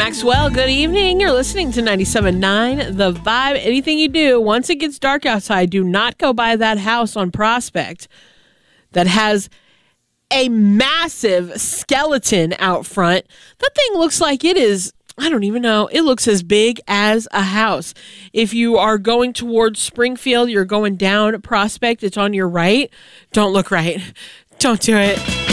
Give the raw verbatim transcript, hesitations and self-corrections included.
Maxwell, good evening. You're listening to ninety-seven point nine The Vibe. Anything you do, once it gets dark outside, do not go by that house on Prospect that has a massive skeleton out front. That thing looks like it is, I don't even know, it looks as big as a house. If you are going towards Springfield, you're going down Prospect, it's on your right. Don't look right. Don't do it.